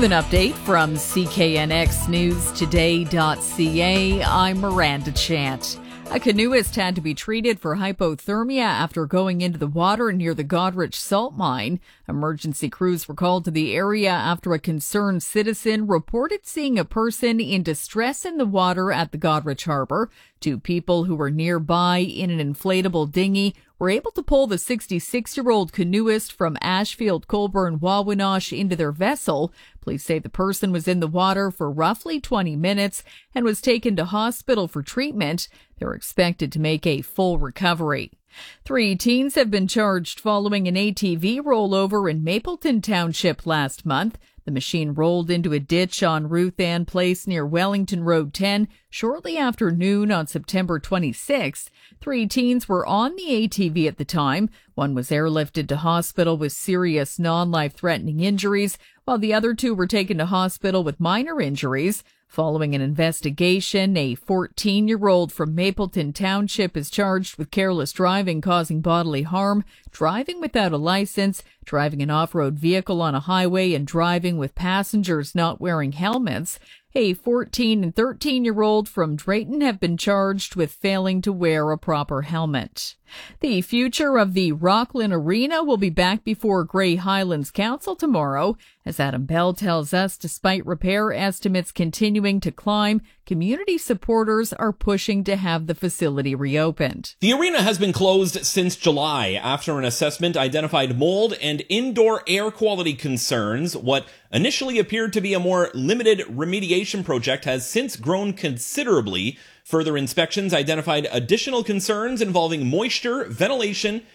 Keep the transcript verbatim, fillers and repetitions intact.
With an update from C K N X News Today dot C A, I'm Miranda Chant. A canoeist had to be treated for hypothermia after going into the water near the Goderich salt mine. Emergency crews were called to the area after a concerned citizen reported seeing a person in distress in the water at the Goderich Harbor. Two people who were nearby in an inflatable dinghy were able to pull the sixty-six-year-old canoeist from Ashfield, Colborne, Wawanosh into their vessel. Police say the person was in the water for roughly twenty minutes and was taken to hospital for treatment. They're expected to make a full recovery. Three teens have been charged following an A T V rollover in Mapleton Township last month. The machine rolled into a ditch on Ruth Ann Place near Wellington Road ten shortly after noon on September twenty-sixth. Three teens were on the A T V at the time. One was airlifted to hospital with serious non-life-threatening injuries, while the other two were taken to hospital with minor injuries. Following an investigation, a fourteen-year-old from Mapleton Township is charged with careless driving causing bodily harm, driving without a license, driving an off-road vehicle on a highway, and driving with passengers not wearing helmets. A fourteen and thirteen-year-old from Drayton have been charged with failing to wear a proper helmet. The future of the Rockland Arena will be back before Grey Highlands Council tomorrow. As Adam Bell tells us, despite repair estimates continuing to climb, community supporters are pushing to have the facility reopened. The arena has been closed since July after an assessment identified mold and indoor air quality concerns. What initially appeared to be a more limited remediation project has since grown considerably. Further inspections identified additional concerns involving moisture, ventilation,